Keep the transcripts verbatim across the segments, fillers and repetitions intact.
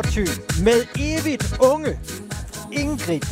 med evigt unge Ingrid.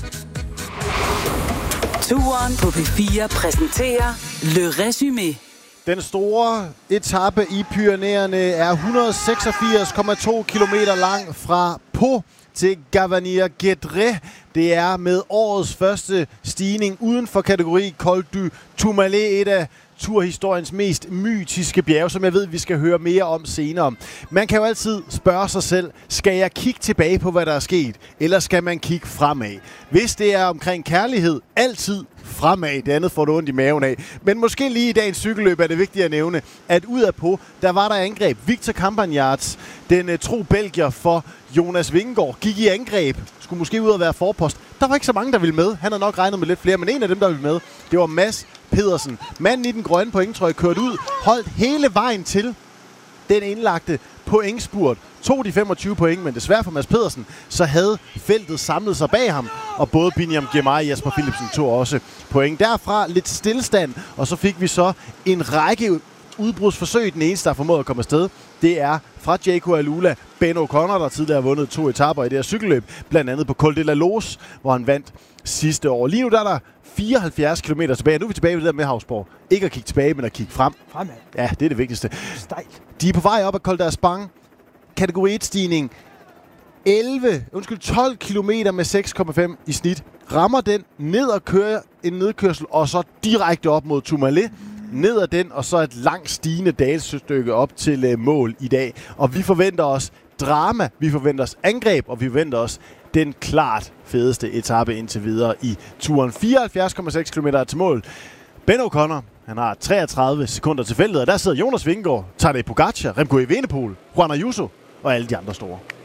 Turen på P fire præsenterer Le Résumé. Den store etape i Pyrenæerne er et hundrede og seksogfirs komma to kilometer lang fra Pau til Gavarnie-Guédré. Det er med årets første stigning uden for kategori Col du Tourmalet, et af turhistoriens mest mytiske bjerge, som jeg ved, vi skal høre mere om senere. Man kan jo altid spørge sig selv, skal jeg kigge tilbage på, hvad der er sket, eller skal man kigge fremad? Hvis det er omkring kærlighed, altid fremad. Det andet får du ondt i maven af. Men måske lige i dagens cykelløb er det vigtigt at nævne, at ud af på, der var der angreb. Victor Campagnards, den uh, tro belgier for Jonas Vingegaard, gik i angreb. Skulle måske ud og være forpost. Der var ikke så mange, der ville med. Han havde nok regnet med lidt flere, men en af dem, der ville med, det var Mads Pedersen. Manden i den grønne pointtrøje kørte ud, holdt hele vejen til den indlagte pointspurt. Tog de femogtyve point, men desværre for Mads Pedersen, så havde feltet samlet sig bag ham. Og både Biniam Girmay og Jesper Philipsen tog også point. Derfra lidt stillestand, og så fik vi så en række udbrudsforsøg. Den eneste, der formåede at komme afsted, det er fra Jayco Alula, Ben O'Connor, der tidligere har vundet to etaper i det her cykelløb. Blandt andet på Col de la Loze, hvor han vandt sidste år. Lige nu der er der fireoghalvfjerds kilometer tilbage. Nu er vi tilbage ved det der med Havsborg. Ikke at kigge tilbage, men at kigge frem. Fremad. Ja, det er det vigtigste. Stejlt. De er på vej op ad Col d'Aspang. Kategori et-stigning. elleve, undskyld, tolv kilometer med seks komma fem i snit. Rammer den ned og kører en nedkørsel, og så direkte op mod Tourmalet. Ned ad den, og så et langt stigende dalstykke op til uh, mål i dag. Og vi forventer os drama, vi forventer os angreb, og vi forventer os den klart fedeste etape indtil videre i turen. fireoghalvfjerds komma seks kilometer til mål. Ben O'Connor, han har treogtredive sekunder til feltet, og der sidder Jonas Vingegaard, Tadej Pogacar, Remco Evenepoel, Juan Ayuso og alle de andre store.